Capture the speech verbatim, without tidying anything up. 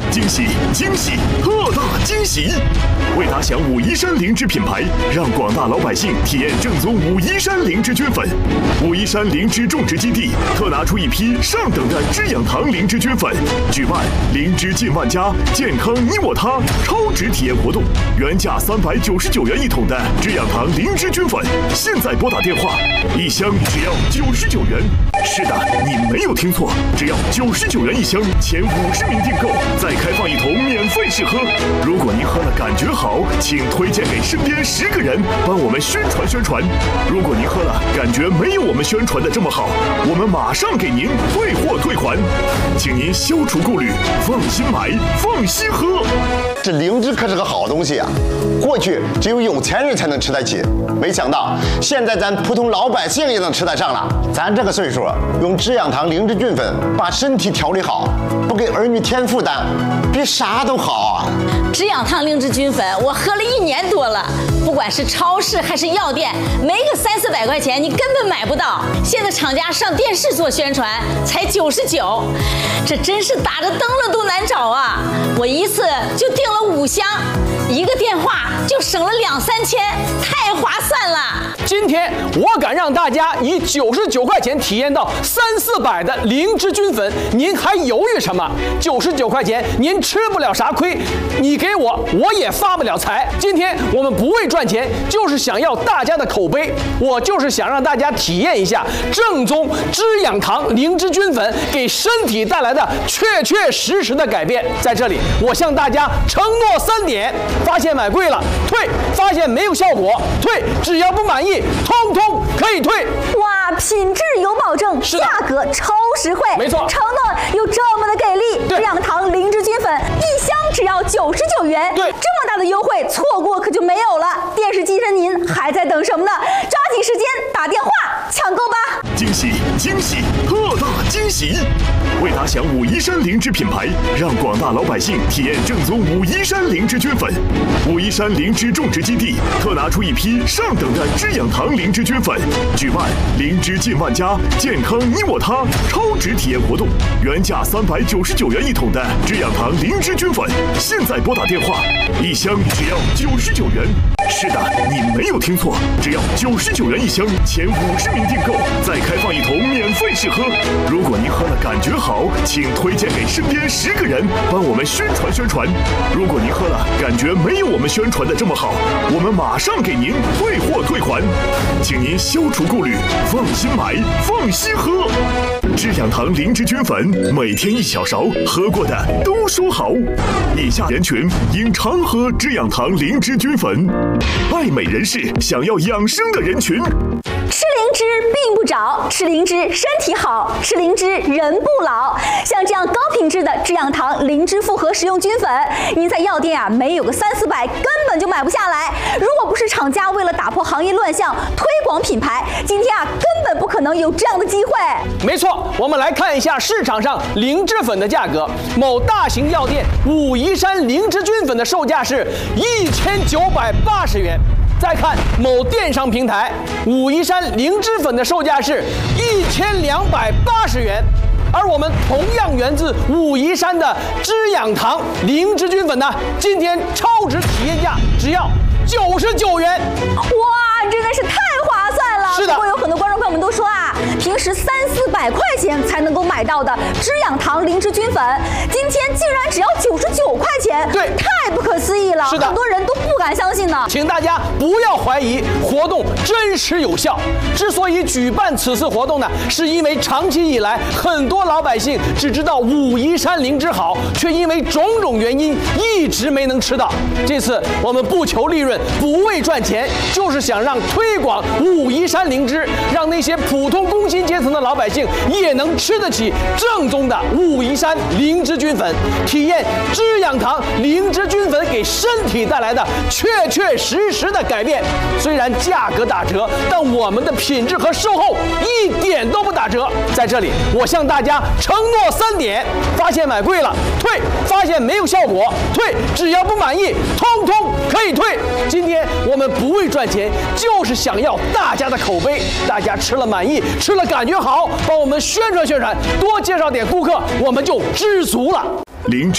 惊喜惊喜特大惊喜！为打响武夷山灵芝品牌，让广大老百姓体验正宗武夷山灵芝菌粉。武夷山灵芝种植基地特拿出一批上等的知养堂灵芝菌粉，举办灵芝进万家，健康你我他超值体验活动。原价三百九十九元一桶的知养堂灵芝菌粉，现在拨打电话，一箱只要九十九元。是的，你没有听错，只要九十九元一箱，前五十名订购再开放一桶免费试喝。如果您喝了感觉好，请推荐给身边十个人，帮我们宣传宣传。如果您喝了感觉没有我们宣传的这么好，我们马上给您退货退款，请您消除顾虑，放心买，放心喝。 这灵芝可是个好东西啊，过去只有有钱人才能吃得起，没想到现在咱普通老百姓也能吃得上了。咱这个岁数，用知养堂灵芝菌粉把身体调理好，不给儿女添负担，比啥都好啊！ 知养堂灵芝菌粉我喝了一年多了，不管是超市还是药店，没个三四百块钱你根本买不到。现在厂家上电视做宣传才九十九，这真是打着灯笼都难找啊！我一次就订了五箱，一个电话就省了两三千，太划算了。 今天我敢让大家以九十九块钱体验到三四百的灵芝菌粉，您还犹豫什么？九十九块钱您吃不了啥亏，你给我我也发不了财。今天我们不为赚钱，就是想要大家的口碑，我就是想让大家体验一下正宗知养堂灵芝菌粉给身体带来的确确实实的改变。在这里我向大家承诺三点：发现买贵了退，发现没有效果退，只要不满意通通可以退。 哇，品质有保证，价格超实惠， 没错， 承诺有这么的给力。知养堂灵芝菌粉一箱只要九十九元， 对， 这么大的优惠错过可就没有了。电视机前您还在等什么呢？抓紧时间打电话抢购吧！ 惊喜惊喜特大惊喜！为打响武夷山灵芝品牌，让广大老百姓体验正宗武夷山灵芝菌粉。武夷山灵芝种植基地特拿出一批上等的知养堂灵芝菌粉，举办灵芝进万家，健康你我他超值体验活动。原价三百九十九元一桶的知养堂灵芝菌粉，现在拨打电话，一箱只要九十九元。是的，你没有听错，只要九十九元一箱，前五十名订购再开放一桶免费试喝。如果您喝了感觉好，请推荐给身边十个人，帮我们宣传宣传。如果您喝了感觉没有我们宣传的这么好，我们马上给您退货退款，请您消除顾虑，放心买，放心喝。知养堂灵芝菌粉，每天一小勺，喝过的都说好。以下人群应常喝知养堂灵芝菌粉：爱美人士，想要养生的人群。 吃灵芝病不着，吃灵芝身体好，吃灵芝人不老。像这样高品质的知养堂灵芝复合食用菌粉，您在药店啊没有个三四百根本就买不下来。如果不是厂家为了打破行业乱象，推广品牌，今天啊根本不可能有这样的机会。 没错，我们来看一下市场上灵芝粉的价格。某大型药店武夷山灵芝菌粉的售价是一千九百八十元。再看某电商平台，武夷山灵芝粉的售价是一千两百八十元，而我们同样源自武夷山的知养堂灵芝菌粉呢，今天超值体验价只要九十九元。 哇，真的是太划算了！ 是的。 不过有很多观众朋友们都说啊，平时三四百块钱才能够买到的知养堂灵芝菌粉，今天竟然只要九十九块钱， 对， 太不可思议了。 是的， 很多人都不敢相信呢。 请大家不要怀疑活动真实有效。之所以举办此次活动呢，是因为长期以来很多老百姓只知道武夷山灵芝好，却因为种种原因一直没能吃到。这次我们不求利润，不为赚钱，就是想让推广武夷山灵芝，让那些普通工薪阶层的老百姓也能吃得起正宗的武夷山灵芝菌粉，体验知养堂灵芝菌粉给身体带来的确确实实的改变。虽然价格打折，但我们的品质和售后一点都不打折。在这里我向大家承诺三点：发现买贵了退，发现没有效果退，只要不满意通通可以退。今天我们不为赚钱，就是想要大家的口碑，大家吃了满意，吃了感觉好，帮我们宣传宣传，多介绍点顾客，我们就知足了。 灵芝